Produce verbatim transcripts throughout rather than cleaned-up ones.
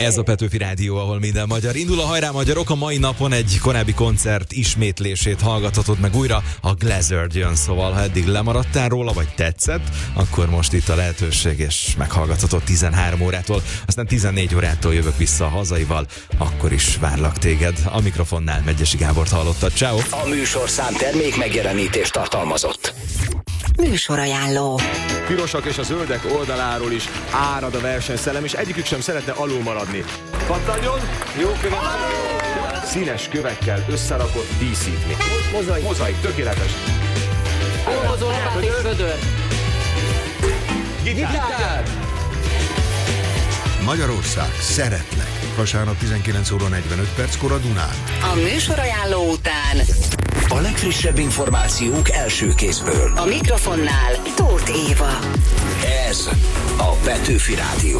Ez a Petőfi Rádió, ahol minden magyar. Indul a Hajrá Magyarok, a mai napon egy korábbi koncert ismétlését hallgathatod meg újra. A Glazzard jön, szóval ha eddig lemaradtál róla, vagy tetszett, akkor most itt a lehetőség, és meghallgathatod tizenhárom órától, aztán tizennégy órától jövök vissza a hazaival, akkor is várlak téged. A mikrofonnál Megyesi Gábort hallottad. Ciao. A műsorszám termék megjelenítést tartalmazott. Műsorajánló. Pirosak és a zöldek oldaláról is árad a versenyszellem, és egyikük sem szeretne alul maradni. Pattanjon! Jó kövekkel! Színes kövekkel összerakott díszítmény. Mozaik. Mozaik, tökéletes. Olvazó lapát és vödör. Gitár. Gitár. Magyarország, szeretlek. Vasárnap tizenkilenc óra negyvenöt perckor a Dunán. A műsorajánló után A legfrissebb információk első kézből. a mikrofonnál Tóth Éva. Ez a Petőfi Rádió.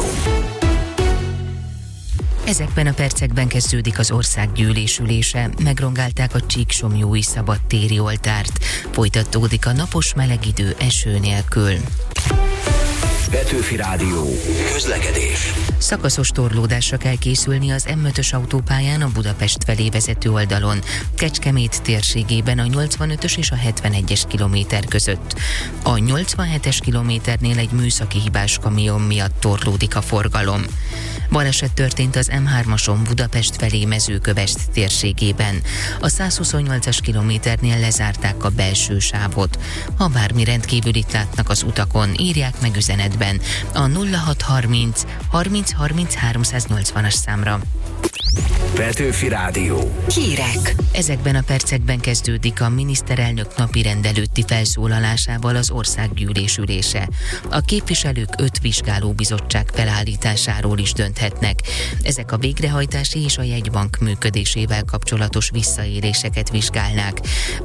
Ezekben a percekben kezdődik az országgyűlés ülése. Megrongálták a Csíksomlyói szabadtéri oltárt. Folytatódik a napos meleg idő eső nélkül. Petőfi Rádió. Közlekedés. Szakaszos torlódásra kell készülni az M ötös autópályán a Budapest felé vezető oldalon, Kecskemét térségében a nyolcvanötös és a hetvenegyes kilométer között. A nyolcvanhetes kilométernél egy műszaki hibás kamion miatt torlódik a forgalom. Baleset történt az M hármason Budapest felé Mezőkövesd térségében. A százhuszonnyolcas kilométernél lezárták a belső sávot. Ha bármi rendkívülit látnak az utakon, írják meg üzenetben a nulla hat harminc harminc harminc háromszáznyolcvanas számra. Petőfi Rádió. Hírek. Ezekben a percekben kezdődik a miniszterelnök napirend előtti felszólalásával az országgyűlés ülése. A képviselők öt vizsgálóbizottság felállításáról is dönthetnek. Ezek a végrehajtási és a jegybank működésével kapcsolatos visszaéléseket vizsgálnák.